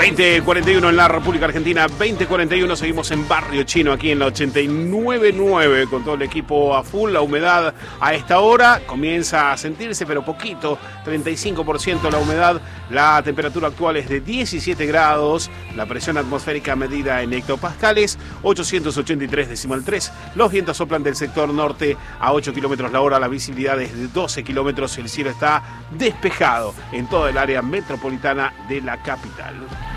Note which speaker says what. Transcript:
Speaker 1: 20:41 en la República Argentina, 20:41, seguimos en Barrio Chino, aquí en la 89.9, con todo el equipo a full. La humedad a esta hora comienza a sentirse, pero poquito, 35% la humedad. La temperatura actual es de 17 grados, la presión atmosférica medida en hectopascales, 883,3. Los vientos soplan del sector norte a 8 kilómetros la hora, la visibilidad es de 12 kilómetros, el cielo está despejado en toda el área metropolitana de la capital.